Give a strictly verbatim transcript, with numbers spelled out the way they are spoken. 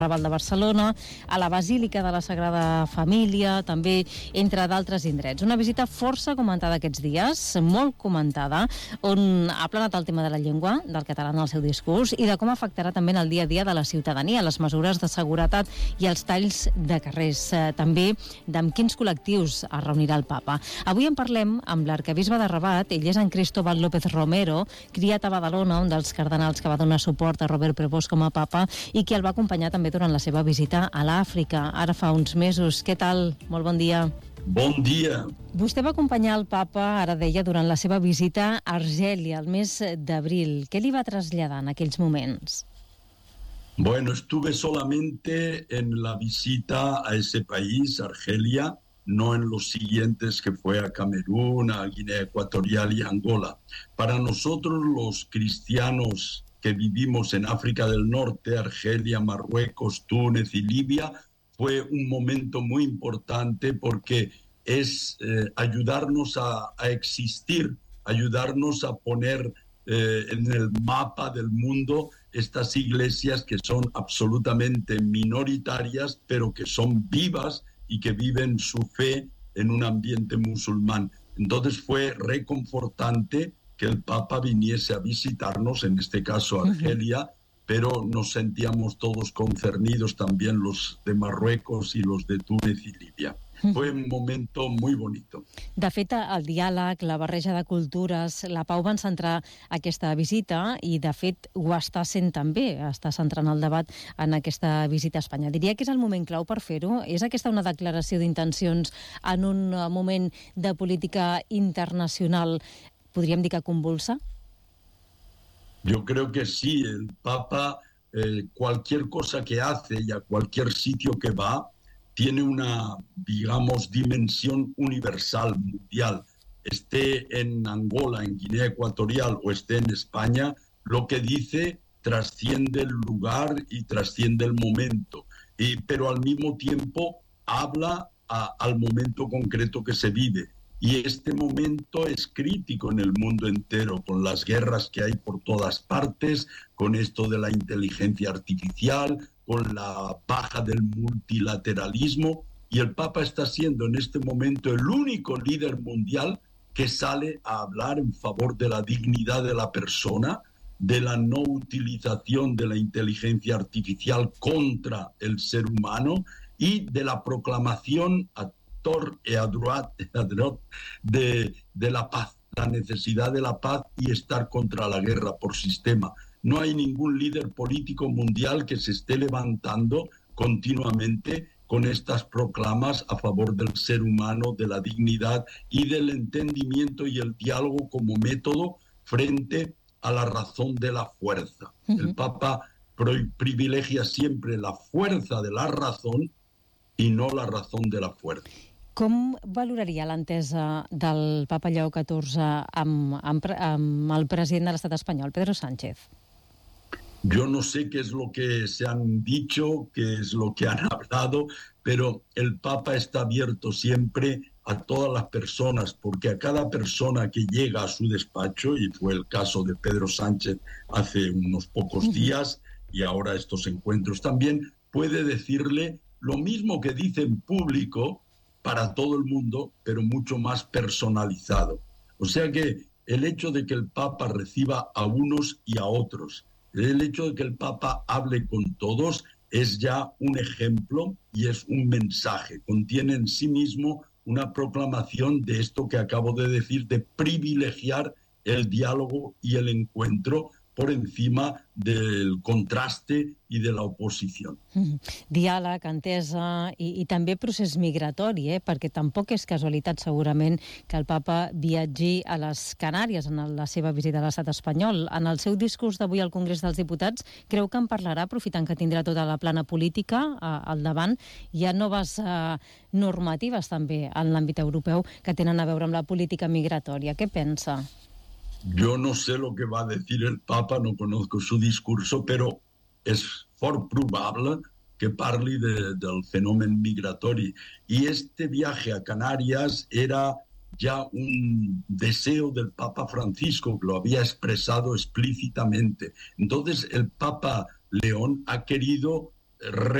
Raval de Barcelona, a la Basílica de la Sagrada Família, també entre d'altres indrets. Una visita força comentada aquests dies, molt comentada, on ha planat el tema de la llengua, del català en el seu discurs, i de com afectarà també en el dia a dia de la ciutadania, les mesures de seguretat i els talls de carrers. També d'amb quins col·lectius es reunirà el papa. Avui en parlem amb l'arquebisbe de Rabat. Ell és en Cristóbal López Romero, criat a Badalona, un dels cardenals que va donar suport a Robert Prevost com a papa i que el va acompanyar també durant la seva visita a l'Àfrica, ara fa uns mesos. Què tal? Molt bon dia. Bon dia. Vostè va acompanyar el papa, ara deia, durant la seva visita a Argèlia, el mes d'abril. Què li va traslladar en aquells moments? Bueno, estuve solamente en la visita a ese país, Argelia, no en los siguientes que fue a Camerún, a Guinea Ecuatorial y Angola. Para nosotros los cristianos que vivimos en África del Norte, Argelia, Marruecos, Túnez y Libia, fue un momento muy importante porque es eh, ayudarnos a, a existir, ayudarnos a poner eh, en el mapa del mundo estas iglesias que son absolutamente minoritarias, pero que son vivas y que viven su fe en un ambiente musulmán. Entonces fue reconfortante que el Papa viniese a visitarnos, en este caso a Argelia, uh-huh. pero nos sentíamos todos concernidos, también los de Marruecos y los de Túnez y Libia. Uh-huh. Fue un momento muy bonito. De fet, el diàleg, la barreja de cultures, la pau van centrar aquesta visita i, de fet, ho està sent també, està centrant el debat en aquesta visita a Espanya. Diria que és el moment clau per fer-ho? És aquesta una declaració d'intencions en un moment de política internacional, podríem dir que convulsa? Yo creo que sí. El Papa, eh, cualquier cosa que hace y a cualquier sitio que va, tiene una, digamos, dimensión universal, mundial. Esté en Angola, en Guinea Ecuatorial o esté en España, lo que dice trasciende el lugar y trasciende el momento. Y, pero al mismo tiempo habla a, al momento concreto que se vive. Y este momento es crítico en el mundo entero, con las guerras que hay por todas partes, con esto de la inteligencia artificial, con la baja del multilateralismo. Y el Papa está siendo en este momento el único líder mundial que sale a hablar en favor de la dignidad de la persona, de la no utilización de la inteligencia artificial contra el ser humano y de la proclamación a y a droite, a droite de, de la paz, la necesidad de la paz y estar contra la guerra por sistema. No hay ningún líder político mundial que se esté levantando continuamente con estas proclamas a favor del ser humano, de la dignidad y del entendimiento y el diálogo como método frente a la razón de la fuerza. Uh-huh. El Papa privilegia siempre la fuerza de la razón i no la raó de la fuerza. Com valoraria l'entesa del papa Lleó catorze amb, amb, amb el president de l'estat espanyol, Pedro Sánchez? Yo no sé qué es lo que se han dicho, qué es lo que han hablado, pero el Papa está abierto siempre a todas las personas, porque a cada persona que llega a su despacho, y fue el caso de Pedro Sánchez hace unos pocos días, y ahora estos encuentros también, puede decirle lo mismo que dice en público para todo el mundo, pero mucho más personalizado. O sea que el hecho de que el Papa reciba a unos y a otros, el hecho de que el Papa hable con todos, es ya un ejemplo y es un mensaje. Contiene en sí mismo una proclamación de esto que acabo de decir, de privilegiar el diálogo y el encuentro por encima del contraste i de l'oposició. Mm. Diàleg, entesa i, i també procés migratori, eh? Perquè tampoc és casualitat segurament que el papa viatgi a les Canàries en la seva visita a l'estat espanyol. En el seu discurs d'avui al Congrés dels Diputats creu que en parlarà, aprofitant que tindrà tota la plana política eh, al davant. Hi ha noves eh, normatives també en l'àmbit europeu que tenen a veure amb la política migratòria. Què pensa? Yo no sé lo que va a decir el Papa, no conozco su discurso, pero es fort probable que parli de, del fenómeno migratorio. Y este viaje a Canarias era ya un deseo del Papa Francisco, que lo había expresado explícitamente. Entonces el Papa León ha querido re